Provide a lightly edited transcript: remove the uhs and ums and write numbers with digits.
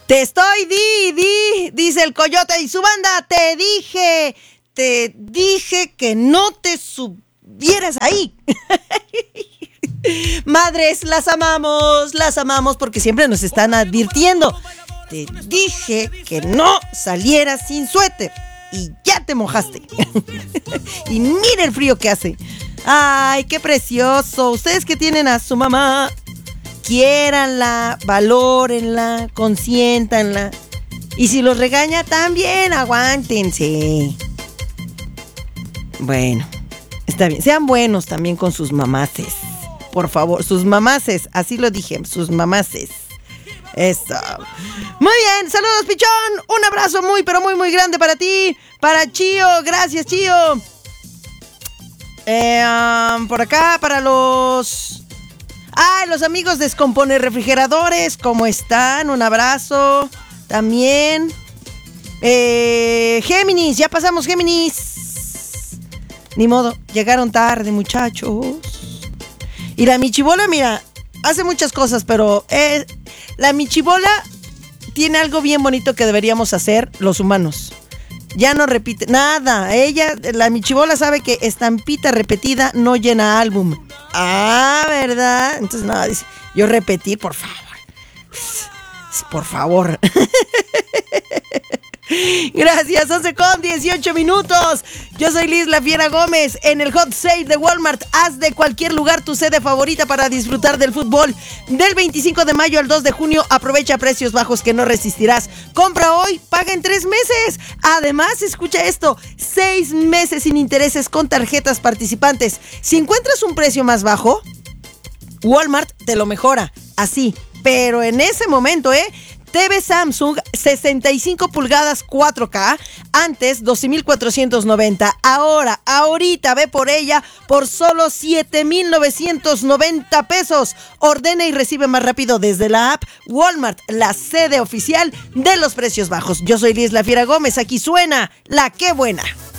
Te estoy dice el Coyote y su banda, te dije que no te subieras ahí. Madres, las amamos porque siempre nos están advirtiendo. Te dije que no salieras sin suéter y ya te mojaste. Y mira el frío que hace. Ay, qué precioso. Ustedes que tienen a su mamá, quiéranla, valórenla, consiéntanla. Y si los regaña, también aguántense. Bueno, está bien. Sean buenos también con sus mamaces. Por favor, sus mamaces. Así lo dije, sus mamaces. Eso. Muy bien, saludos, Pichón. Un abrazo muy, pero muy, muy grande para ti. Para Chío, gracias, Chío. Por acá, para los amigos de Descompone Refrigeradores, ¿cómo están? Un abrazo. También. Géminis, ya pasamos Géminis. Ni modo, llegaron tarde, muchachos. Y la Michibola, mira, hace muchas cosas, pero la Michibola tiene algo bien bonito que deberíamos hacer los humanos. Ya no repite nada. La Michibola sabe que estampita repetida no llena álbum. Ah, ¿verdad? Entonces nada, dice, yo repetir, por favor. Por favor. Gracias, 11:18. Yo soy Liz La Fiera Gómez. En el Hot Sale de Walmart, haz de cualquier lugar tu sede favorita para disfrutar del fútbol. Del 25 de mayo al 2 de junio, aprovecha precios bajos que no resistirás. Compra hoy, paga en 3 meses. Además, escucha esto, 6 meses sin intereses con tarjetas participantes. Si encuentras un precio más bajo, Walmart te lo mejora. Así, pero en ese momento, TV Samsung 65 pulgadas 4K, antes 12,490. Ahorita ve por ella por solo 7,990 pesos. Ordena y recibe más rápido desde la app Walmart, la sede oficial de los precios bajos. Yo soy Liz La Fiera Gómez, aquí suena La Qué Buena.